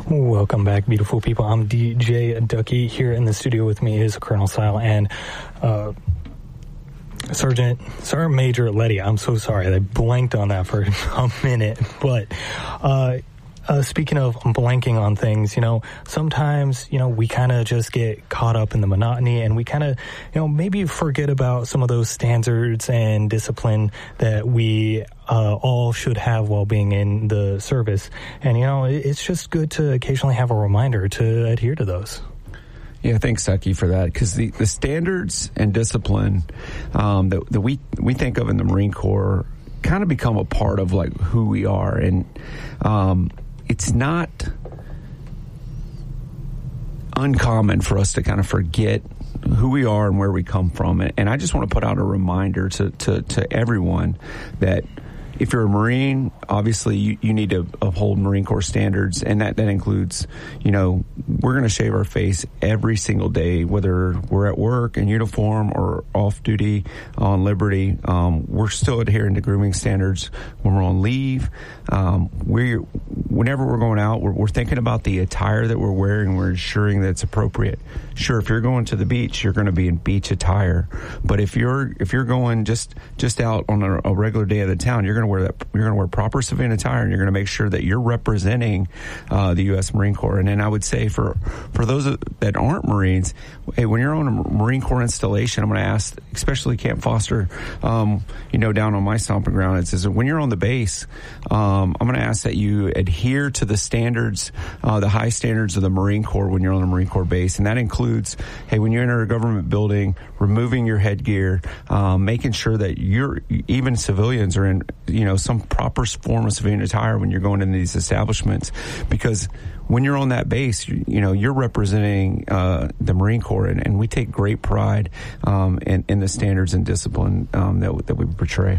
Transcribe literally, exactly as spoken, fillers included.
Welcome back, beautiful people. I'm D J Ducky. Here in the studio with me is Colonel Sile and uh, Sergeant, Sergeant Major Letty. I'm so sorry. I blanked on that for a minute. But uh, uh, speaking of blanking on things, you know, sometimes, you know, we kind of just get caught up in the monotony and we kind of, you know, maybe forget about some of those standards and discipline that we Uh, all should have while being in the service. And, you know, it, it's just good to occasionally have a reminder to adhere to those. Yeah, thanks, Ducky, for that. Because the, the standards and discipline um, that, that we, we think of in the Marine Corps kind of become a part of, like, who we are. And um, it's not uncommon for us to kind of forget who we are and where we come from. And I just want to put out a reminder to, to, to everyone that if you're a Marine, obviously you, you need to uphold Marine Corps standards, and that, that includes, you know, we're going to shave our face every single day, whether we're at work in uniform or off duty on liberty. Um, we're still adhering to grooming standards when we're on leave. Um, we're, whenever we're going out, we're, we're thinking about the attire that we're wearing. We're ensuring that it's appropriate. Sure, if you're going to the beach, you're going to be in beach attire. But if you're if you're going just just out on a, a regular day of the town, you're going to wear that. You're going to wear proper civilian attire, and you're going to make sure that you're representing uh, the U S Marine Corps. And then I would say for for those that aren't Marines, hey, when you're on a Marine Corps installation, I'm going to ask, especially Camp Foster, um, you know, down on my stomping ground, it says when you're on the base, um, I'm going to ask that you adhere to the standards, uh, the high standards of the Marine Corps when you're on a Marine Corps base, and that includes, hey, when you enter a government building, removing your headgear, um, making sure that you're even civilians are in, you know, some proper form of civilian attire when you're going into these establishments, because when you're on that base, you, you know, you're representing uh, the Marine Corps, and, and we take great pride um, in, in the standards and discipline um, that, that we portray.